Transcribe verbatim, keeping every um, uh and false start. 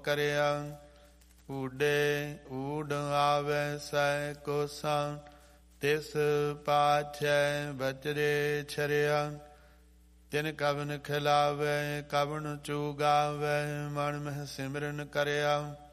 ਕਰਿਆ। ਊਡੇ ਊਡ ਆਵੈ ਸੈ ਕੋਸਾ, ਤਿਸ ਪਾਛੈ ਬਚਰੇ ਛਰਿਆ। ਤਿਨ ਕਵਨ ਖਿਲਾਵੈ ਕਵਨ ਚੂਗਾਵੈ, ਮਨ ਮਹਿ ਸਿਮਰਨ ਕਰਿਆ।